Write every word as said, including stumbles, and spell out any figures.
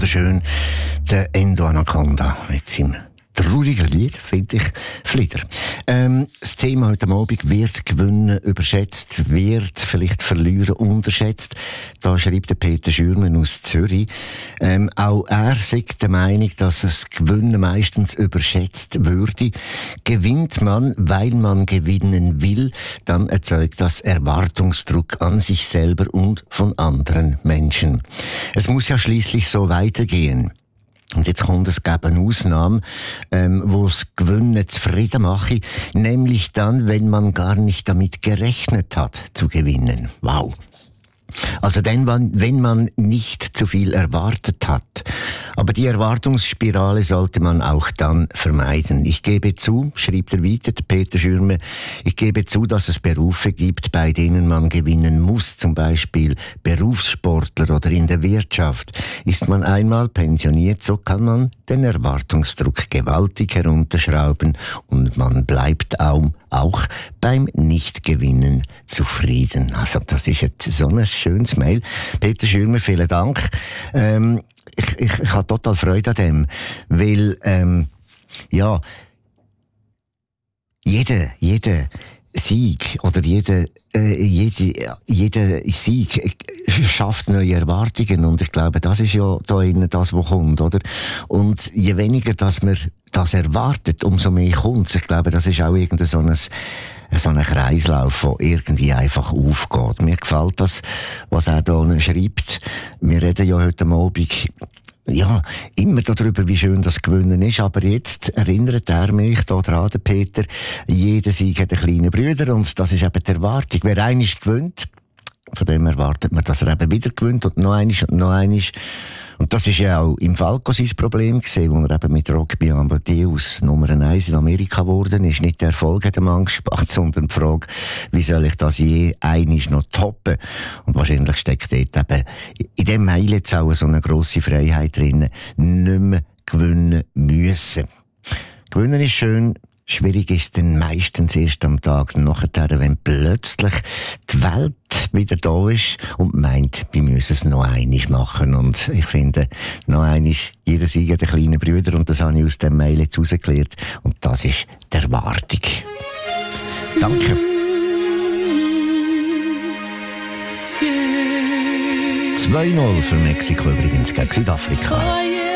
wunderschön. Der Endo Anaconda mit seinem traurigen Lied, finde ich, Flieder. Ähm, das Thema heute Abend wird gewinnen überschätzt, wird vielleicht verlieren unterschätzt. Da schreibt der Peter Schürmann aus Zürich. Ähm, auch er sagt der Meinung, dass das Gewinnen meistens überschätzt würde. Gewinnt man, weil man gewinnen will, dann erzeugt das Erwartungsdruck an sich selber und von anderen Menschen. Es muss ja schließlich so weitergehen. Und jetzt kommt es gäbe eine Ausnahme, ähm, wo das Gewinnen zufrieden mache, nämlich dann, wenn man gar nicht damit gerechnet hat, zu gewinnen. Wow. Also dann, wenn man nicht zu viel erwartet hat. Aber die Erwartungsspirale sollte man auch dann vermeiden. Ich gebe zu, schrieb der weiter, Peter Schürme, ich gebe zu, dass es Berufe gibt, bei denen man gewinnen muss, zum Beispiel Berufssportler oder in der Wirtschaft. Ist man einmal pensioniert, so kann man den Erwartungsdruck gewaltig herunterschrauben und man bleibt auch, auch beim Nichtgewinnen zufrieden. Also das ist jetzt so ein schönes Mail. Peter Schürmer, vielen Dank. Ähm, ich, ich, ich habe total Freude an dem, weil ähm, ja jeder, jeder Sieg oder jeder, äh, jede, jeder Sieg schafft neue Erwartungen und ich glaube, das ist ja da innen das, was kommt, oder? Und je weniger, dass man das erwartet, umso mehr kommt. Ich glaube, das ist auch irgendein so ein so ein Kreislauf, der irgendwie einfach aufgeht. Mir gefällt das, was er da schreibt. Wir reden ja heute Abend ja, immer darüber, wie schön das Gewinnen ist, aber jetzt erinnert er mich da dran, der Peter, jeder Sieg hat einen kleinen Bruder und das ist eben die Erwartung. Wer einmal gewinnt, von dem erwartet man, dass er eben wieder gewinnt und noch einmal und noch einmal. Und das ist ja auch im Falco sein Problem gewesen, wo er eben mit Rugby Amadeus Nummer eins in Amerika geworden ist. Nicht der Erfolg hat ihm Angst gemacht, sondern die Frage, wie soll ich das je einisch noch toppen? Und wahrscheinlich steckt dort eben in dem Mail jetzt auch so eine grosse Freiheit drin, nicht mehr gewinnen müssen. Gewinnen ist schön. Schwierig ist dann meistens erst am Tag nachher, wenn plötzlich die Welt wieder da ist und meint, wir müssen es noch einmal machen. Und ich finde, noch einmal, jeder Sieg hat einen kleinen Bruder und das habe ich aus dem Mail jetzt rausgeklärt. Und das ist die Erwartung. Danke. zwei null für Mexiko übrigens gegen Südafrika.